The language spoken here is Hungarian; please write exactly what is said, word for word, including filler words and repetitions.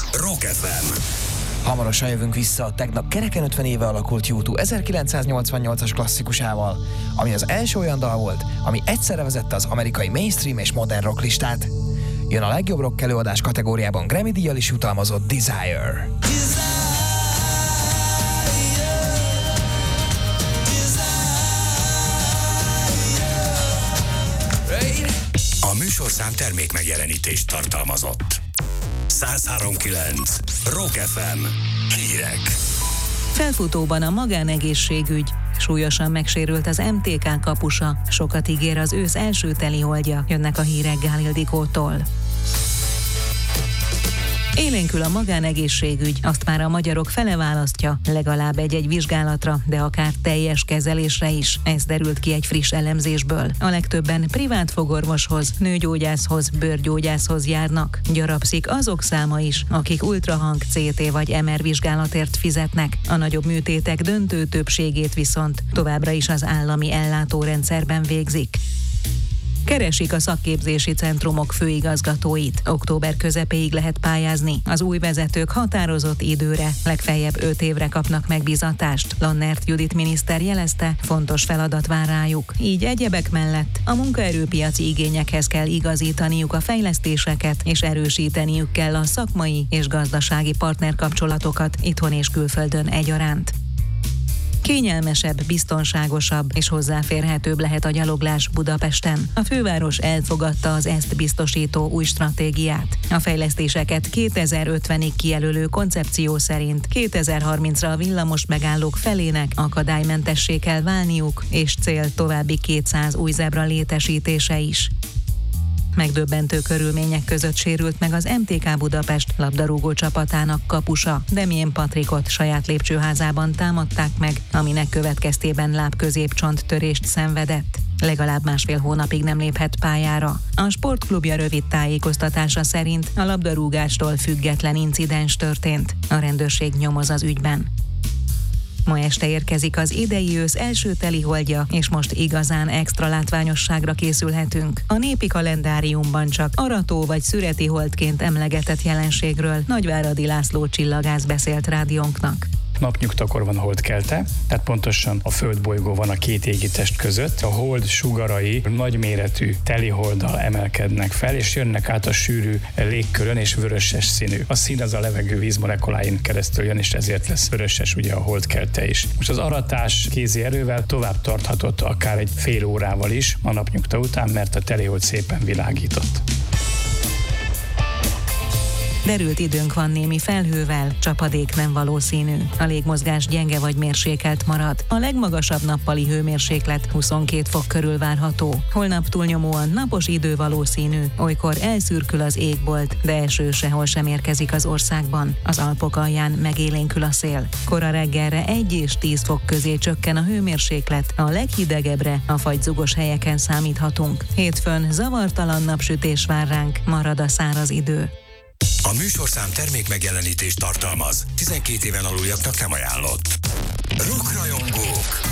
Rock ef em. Hamarosan jövünk vissza a tegnap kereken ötven éve alakult U kettő ezerkilencszáznyolcvannyolcas klasszikusával, ami az első olyan dal volt, ami egyszerre vezette az amerikai mainstream és modern rock listát. Jön a legjobb rock előadás kategóriában Grammy-díjjal is jutalmazott Desire. A műsorszám termék megjelenítést tartalmazott. száz három kilenc Rock ef em. Hírek. Felfutóban a magánegészségügy. Súlyosan megsérült az em té ká kapusa. Sokat ígér az ősz első teliholdja. Jönnek a hírek Gál Ildikótól. Élénkül a magánegészségügy, azt már a magyarok fele választja, legalább egy-egy vizsgálatra, de akár teljes kezelésre is. Ez derült ki egy friss elemzésből. A legtöbben privát fogorvoshoz, nőgyógyászhoz, bőrgyógyászhoz járnak. Gyarapszik azok száma is, akik ultrahang, cé té vagy em er vizsgálatért fizetnek. A nagyobb műtétek döntő többségét viszont továbbra is az állami ellátórendszerben végzik. Keresik a szakképzési centrumok főigazgatóit. Október közepéig lehet pályázni. Az új vezetők határozott időre, legfeljebb öt évre kapnak megbízatást. Lannert Judit miniszter jelezte, fontos feladat vár rájuk. Így egyebek mellett a munkaerőpiaci igényekhez kell igazítaniuk a fejlesztéseket, és erősíteniük kell a szakmai és gazdasági partnerkapcsolatokat itthon és külföldön egyaránt. Kényelmesebb, biztonságosabb és hozzáférhetőbb lehet a gyaloglás Budapesten. A főváros elfogadta az ezt biztosító új stratégiát. A fejlesztéseket kétezer-ötvenig kijelölő koncepció szerint kétezer-harmincra a villamos megállók felének akadálymentessé kell válniuk, és cél további kétszáz új zebra létesítése is. Megdöbbentő körülmények között sérült meg az em té ká Budapest labdarúgó csapatának kapusa. Demjén Patrikot saját lépcsőházában támadták meg, aminek következtében lábközépcsont törést szenvedett. Legalább másfél hónapig nem léphet pályára. A sportklubja rövid tájékoztatása szerint a labdarúgástól független incidens történt. A rendőrség nyomoz az ügyben. Ma este érkezik az idei ősz első teliholdja, és most igazán extra látványosságra készülhetünk. A népi kalendáriumban csak arató vagy szüreti holdként emlegetett jelenségről Nagyváradi László csillagász beszélt rádiónknak. Napnyugtakor van holdkelte, tehát pontosan a földbolygó van a két égitest között. A hold sugarai nagyméretű teliholddal emelkednek fel, és jönnek át a sűrű légkörön, és vöröses színű. A szín az a levegő vízmolekuláin keresztül jön, és ezért lesz vöröses ugye a holdkelte is. Most az aratás kézi erővel tovább tarthatott akár egy fél órával is a napnyugta után, mert a telihold szépen világított. Derült időnk van némi felhővel, csapadék nem valószínű. A légmozgás gyenge vagy mérsékelt marad. A legmagasabb nappali hőmérséklet huszonkét fok körül várható. Holnap túlnyomóan napos idő valószínű, olykor elszürkül az égbolt, de eső sehol sem érkezik az országban. Az Alpok alján megélénkül a szél. Kora reggelre egy és tíz fok közé csökken a hőmérséklet, a leghidegebbre a fagyzugos helyeken számíthatunk. Hétfőn zavartalan napsütés vár ránk, marad a száraz idő. A műsorszám termék megjelenítést tartalmaz. tizenkét éven aluljaknak nem ajánlott. Rockrajongók!